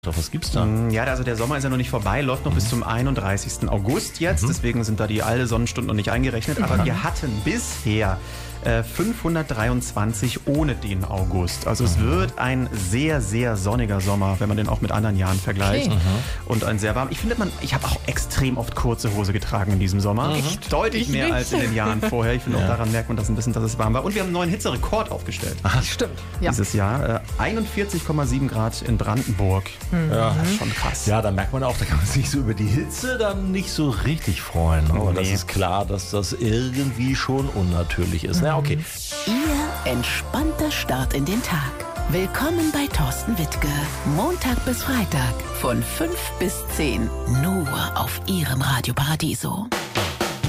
Was gibt's da? Ja, also der Sommer ist ja noch nicht vorbei, läuft noch bis zum 31. August jetzt. Deswegen sind da alle Sonnenstunden noch nicht eingerechnet. Aber wir hatten bisher 523 ohne den August. Also es wird ein sehr, sehr sonniger Sommer, wenn man den auch mit anderen Jahren vergleicht. Okay. Und ein sehr warm. Ich habe auch extrem oft kurze Hose getragen in diesem Sommer. Deutlich mehr als in den Jahren vorher. Ich finde auch daran merkt man das ein bisschen, dass es warm war. Und wir haben einen neuen Hitzerekord aufgestellt. Stimmt. Ja. Dieses Jahr. 41,7 Grad in Brandenburg. Ja. Das ist schon krass. Ja, da merkt man auch, da kann man sich so über die Hitze dann nicht so richtig freuen. Aber das ist klar, dass das irgendwie schon unnatürlich ist. Na, okay. Ihr entspannter Start in den Tag. Willkommen bei Thorsten Wittke. Montag bis Freitag von 5 bis 10. Nur auf Ihrem Radio Paradiso.